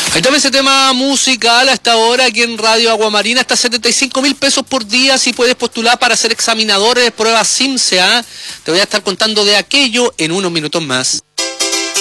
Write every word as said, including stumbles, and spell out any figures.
Ahí también ese tema musical hasta ahora aquí en Radio Aguamarina, hasta setenta y cinco mil pesos por día si puedes postular para ser examinadores de pruebas CIMSE. ¿eh? Te voy a estar contando de aquello en unos minutos más.